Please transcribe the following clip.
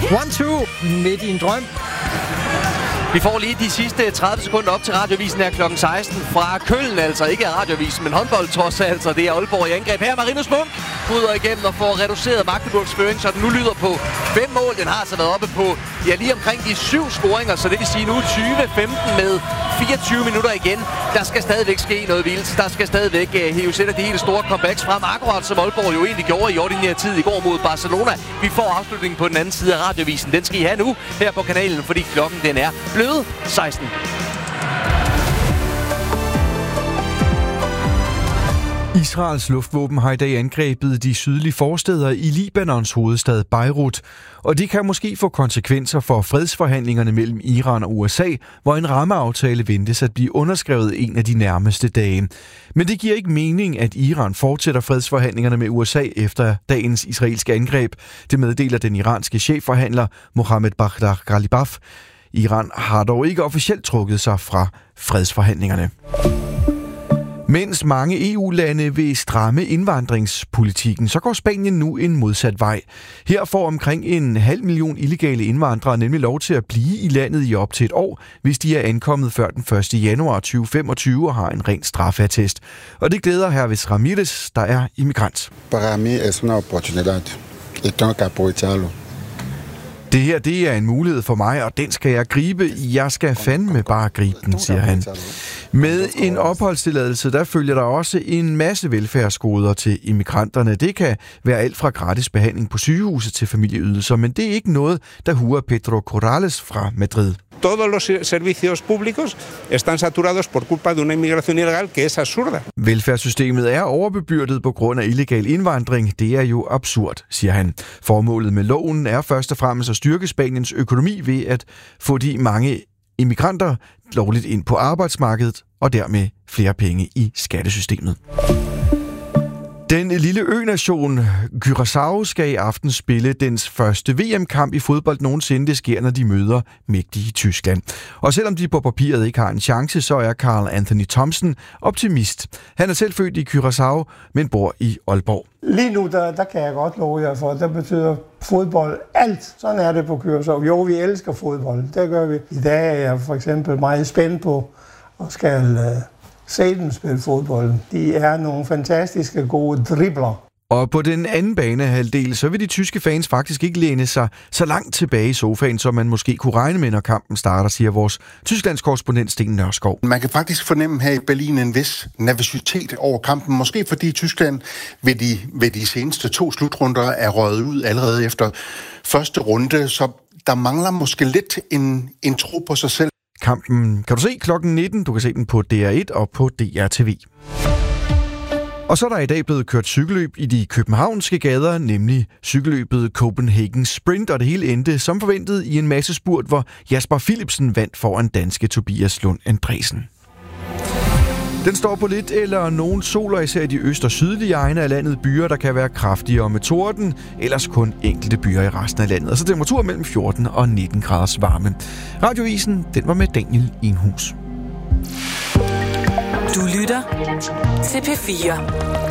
1-2 midt i en drøm. Vi får lige de sidste 30 sekunder op til radiovisen her kl. 16 fra Køln, altså ikke radiovisen, men håndbold trods altså. Det er Aalborg i angreb her. Marinus Munk bryder igennem og får reduceret Magdeburgs føring, så den nu lyder på 5 mål. Den har altså været oppe på lige omkring de 7 scoringer, så det vil sige nu 20-15 med 24 minutter igen. Der skal stadigvæk ske noget vildt. Der skal stadigvæk hæves et af de helt store comebacks frem, akkurat som Aalborg jo egentlig gjorde i ordinær tid i går mod Barcelona. Vi får afslutningen på den anden side af radiovisen. Den skal I have nu her på kanalen, fordi klokken den er bløde 16. Israels luftvåben har i dag angrebet de sydlige forstæder i Libanons hovedstad Beirut, og det kan måske få konsekvenser for fredsforhandlingerne mellem Iran og USA, hvor en rammeaftale ventes at blive underskrevet en af de nærmeste dage. Men det giver ikke mening, at Iran fortsætter fredsforhandlingerne med USA efter dagens israelske angreb. Det meddeler den iranske chefforhandler Mohammed Baghdad Ghalibaf. Iran har dog ikke officielt trukket sig fra fredsforhandlingerne. Mens mange EU-lande vil stramme indvandringspolitikken, så går Spanien nu en modsat vej. Her får omkring 500.000 illegale indvandrere nemlig lov til at blive i landet i op til et år, hvis de er ankommet før den 1. januar 2025 og har en ren straffeattest. Og det glæder Hervis Ramirez, der er immigrant. Para mí es una oportunidad. Y tengo que aprovecharlo. Det her, det er en mulighed for mig, og den skal jeg gribe. Jeg skal fandme bare gribe den, siger han. Med en opholdstilladelse, der følger der også en masse velfærdsgoder til immigranterne. Det kan være alt fra gratis behandling på sygehuset til familieydelser, men det er ikke noget, der huer Pedro Corrales fra Madrid. Todos los servicios públicos están saturados por culpa de una inmigración ilegal que es absurda. Velfærdssystemet er overbebyrdet på grund af illegal indvandring. Det er jo absurd, siger han. Formålet med loven er først og fremmest at styrke Spaniens økonomi ved at få de mange immigranter lovligt ind på arbejdsmarkedet og dermed flere penge i skattesystemet. Den lille ø-nation Curaçao skal i aften spille dens første VM-kamp i fodbold nogensinde. Det sker, når de møder mægtige Tyskland. Og selvom de på papiret ikke har en chance, så er Carl Anthony Thompson optimist. Han er selv født i Curaçao, men bor i Aalborg. Lige nu, der kan jeg godt love jer for, der betyder fodbold alt. Sådan er det på Curaçao. Jo, vi elsker fodbold. Det gør vi. I dag er jeg for eksempel meget spændt på og skal se dem spille fodbold. De er nogle fantastiske gode dribler. Og på den anden banehalvdel, så vil de tyske fans faktisk ikke læne sig så langt tilbage i sofaen, som man måske kunne regne med, når kampen starter, siger vores Tysklands korrespondent Sten Nørskov. Man kan faktisk fornemme her i Berlin en vis nervøsitet over kampen. Måske fordi Tyskland ved de seneste 2 slutrunder er røget ud allerede efter første runde, så der mangler måske lidt en tro på sig selv. Kampen kan du se klokken 19. Du kan se den på DR1 og på DRTV. Og så er der i dag blevet kørt cykelløb i de københavnske gader, nemlig cykelløbet Copenhagen Sprint, og det hele endte som forventet i en masse spurt, hvor Jasper Philipsen vandt foran danske Tobias Lund Andresen. Den står på lidt eller nogen sol, og især i de øst- og sydlige egne af landet byer, der kan være kraftigere med torden, ellers kun enkelte byer i resten af landet. Og så temperatur mellem 14 og 19 graders varme. Radioisen, den var med Daniel Enhus. Du lytter til P4.